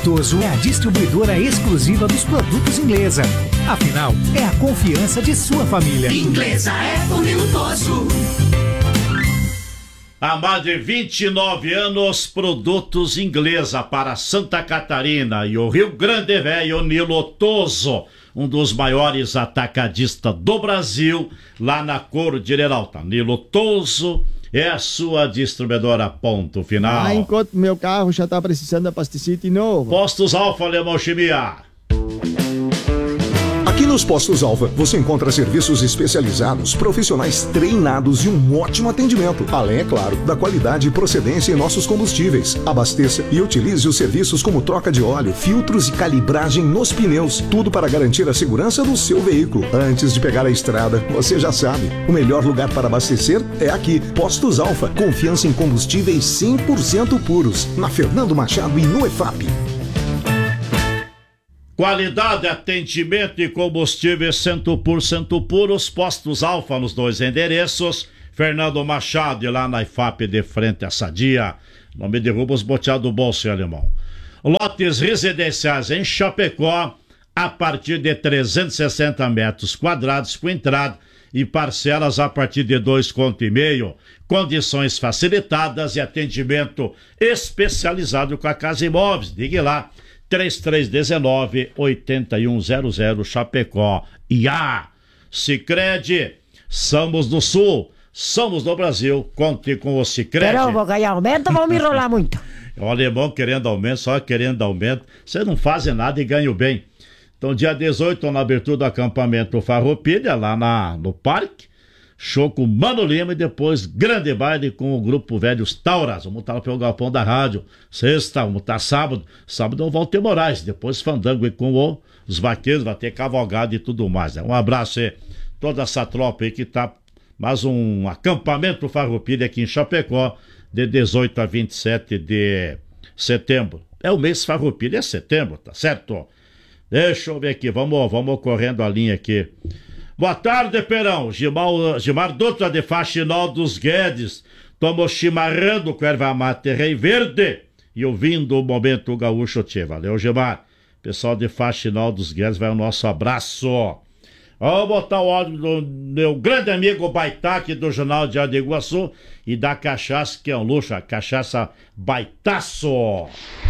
Toso é a distribuidora exclusiva dos produtos Inglesa. Afinal, é a confiança de sua família. Inglesa é Tomilo Toso. Há mais de 29 anos, produtos Inglesa para Santa Catarina e o Rio Grande Velho. Nilo Toso, um dos maiores atacadistas do Brasil, lá na Cordilheira Alta. Nilo Toso é a sua distribuidora, ponto final. Enquanto meu carro já está precisando de abastecimento novo. Postos Alfa, Alemão Chimia. Aqui nos Postos Alfa, você encontra serviços especializados, profissionais treinados e um ótimo atendimento. Além, é claro, da qualidade e procedência em nossos combustíveis. Abasteça e utilize os serviços como troca de óleo, filtros e calibragem nos pneus. Tudo para garantir a segurança do seu veículo. Antes de pegar a estrada, você já sabe, o melhor lugar para abastecer é aqui. Postos Alfa, confiança em combustíveis 100% puros. Na Fernando Machado e no EFAP. Qualidade, atendimento e combustíveis 100% puros. Postos Alfa nos dois endereços. Fernando Machado e lá na IFAP de frente a Sadia. Não me derruba os boteados do bolso, alemão. Lotes residenciais em Chapecó a partir de 360 metros quadrados com entrada e parcelas a partir de 2,5 conto. Condições facilitadas e atendimento especializado com a Casa Imóveis. Ligue lá. 3319-8100 Chapecó. E a Sicredi, somos do Sul, somos do Brasil, conte com o Sicredi. Não, vou ganhar aumento ou vou me enrolar muito? O alemão querendo aumento, só querendo aumento. Você não faz nada e ganha bem. Então, dia 18, na abertura do acampamento Farroupilha, lá no parque. Show com Mano Lima e depois grande baile com o grupo Velhos Tauras. Vamos estar pelo galpão da rádio. Sexta, vamos estar sábado. Sábado é o Walter Moraes. Depois fandango com os vaqueiros, vai ter cavalgada e tudo mais. Um abraço aí, toda essa tropa aí que tá. Mais um acampamento Farroupilha aqui em Chapecó, de 18 a 27 de setembro. É o mês Farroupilha, é setembro, tá certo? Deixa eu ver aqui, vamos correndo a linha aqui. Boa tarde, Perão. Gilmar Dutra de Faxinal dos Guedes. Tomo chimarrando com erva mate Rei Verde e ouvindo o Momento Gaúcho Tchê. Valeu, Gilmar. Pessoal de Faxinal dos Guedes, vai o nosso abraço. Vamos botar o áudio do meu grande amigo Baitaque do Jornal de Iguaçu e da cachaça, que é um luxo, a cachaça Baitaço.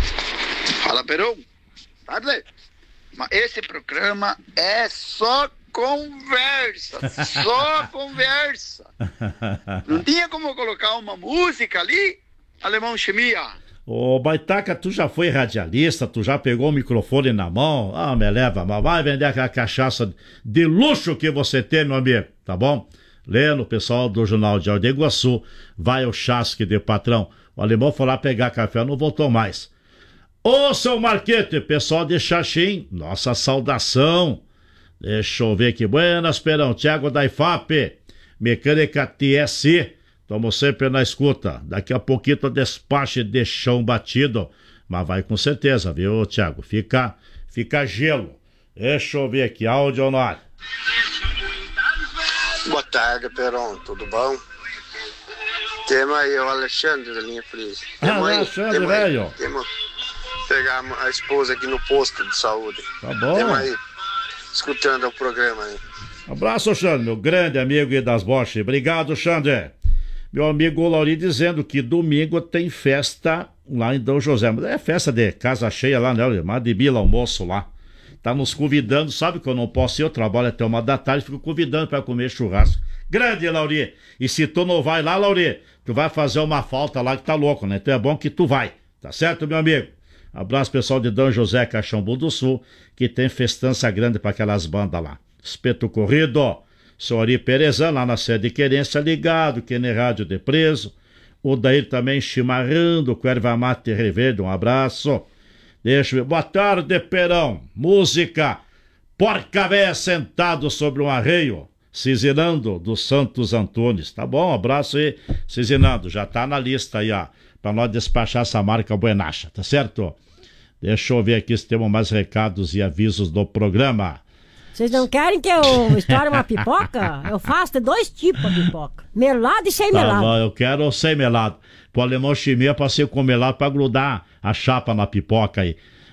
Fala, Perão. Tarde. Esse programa é só conversa, só conversa. Não tinha como colocar uma música ali, Alemão Chimia? Ô, Baitaca, tu já foi radialista, tu já pegou o microfone na mão? Ah, me leva, mas vai vender aquela cachaça de luxo que você tem, meu amigo, tá bom? Lendo o pessoal do Jornal de Iguaçu, vai o chasque de patrão. O alemão foi lá pegar café, não voltou mais. Ô, seu Marquete, pessoal de Xaxim, nossa saudação. Deixa eu ver aqui. Buenas, Perão. Tiago da IFAP. Mecânica TSI. Estamos sempre na escuta. Daqui a pouquinho despache de chão batido. Mas vai com certeza, viu, Tiago? Fica gelo. Deixa eu ver aqui. Áudio no ar. Boa tarde, Perão. Tudo bom? Temos aí o Alexandre da linha Frise. Alexandre, velho. Temos pegar a esposa aqui no posto de saúde. Tá bom. Temos aí. Escutando o programa aí. Abraço, Xandre, meu grande amigo das Bosch. Obrigado, Xandre. Meu amigo Lauri dizendo que domingo tem festa lá em Dom José. Mas é festa de casa cheia lá, né? Madibila, almoço lá. Tá nos convidando, sabe que eu não posso ir, eu trabalho até 1 da tarde, fico convidando para comer churrasco. Grande, Lauri. E se tu não vai lá, Lauri, tu vai fazer uma falta lá que tá louco, né? Então é bom que tu vai. Tá certo, meu amigo? Abraço pessoal de Dom José, Caxambu do Sul, que tem festança grande para aquelas bandas lá. Espeto Corrido, Sori Perezan, lá na sede de Querência, ligado, que nem rádio de preso. O Daí também chimarrando com erva mate reverde, um abraço. Deixa eu ver. Boa tarde, Perão. Música Porca Véia sentado sobre um arreio, Cizinando dos Santos Antunes. Tá bom, abraço aí, Cizinando. Já tá na lista aí, ó, pra nós despachar essa marca buenacha, tá certo? Deixa eu ver aqui se temos mais recados e avisos do programa. Vocês não querem que eu estoure uma pipoca? Eu faço 2 tipos de pipoca. Melado e sem melado. Bom, eu quero sem melado. Pro alemão Chimia, passei com melado pra grudar a chapa na pipoca aí.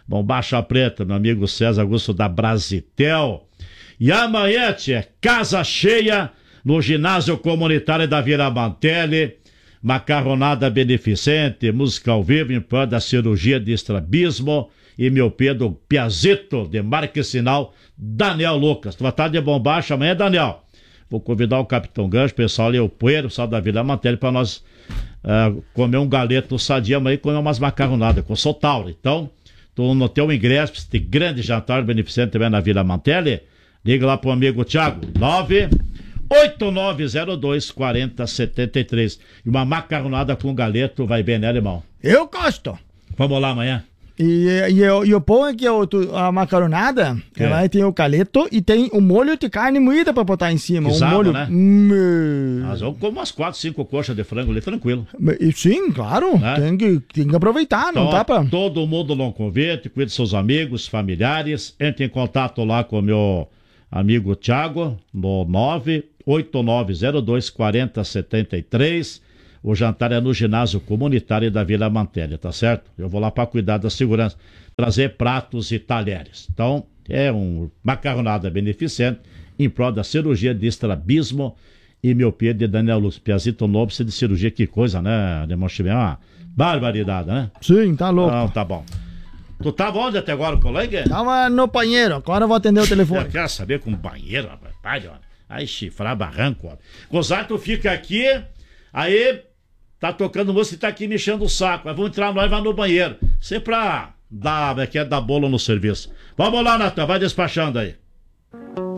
Bombacha Preta, meu amigo César Augusto da Brasitel. E amanhã, tia, casa cheia no ginásio comunitário da Vila Mantelli, macarronada beneficente, música ao vivo em prol da cirurgia de estrabismo e miopia do Piazito, de marca e sinal, Daniel Lucas. Tu vai estar de bombacha amanhã, Daniel? Vou convidar o Capitão Gancho, o pessoal ali, o Poeiro, o pessoal da Vila Mantelli, para nós comer um galeto sadia amanhã e comer umas macarronadas com Sotauro. Então, tu no teu ingresso, esse grande jantar beneficente também na Vila Mantelli, liga lá pro amigo Thiago, 989024073. E uma macarronada com galeto vai bem, né, irmão? Eu gosto. Vamos lá amanhã? E o pão é que a macaronada, ela tem o caleto e tem o molho de carne moída pra botar em cima. Exato, um molho, né? Mas eu como umas 4, 5 coxas de frango ali, tranquilo. Sim, claro. Né? Tem que aproveitar, então, não dá pra... Todo mundo no convite, cuide dos seus amigos, familiares. Entre em contato lá com o meu amigo Thiago, no 989024073. O jantar é no ginásio comunitário da Vila Mantelli, tá certo? Eu vou lá para cuidar da segurança, trazer pratos e talheres. Então, é uma macarronada beneficente em prol da cirurgia de estrabismo e miopia de Daniel Luz. Piazito Nobre, de cirurgia, que coisa, né? Demonstrei uma barbaridade, né? Sim, tá louco. Não, tá bom. Tu tava onde até agora, colega? Tava no banheiro, agora eu vou atender o telefone. Eu quero saber com banheiro, rapaz. Aí chifrar barranco, ó. Gozar, tu fica aqui, aí... Tá tocando música e tá aqui mexendo o saco. Mas vamos entrar nós e vai no banheiro. Sempre pra dar bolo no serviço. Vamos lá, Natan, vai despachando aí.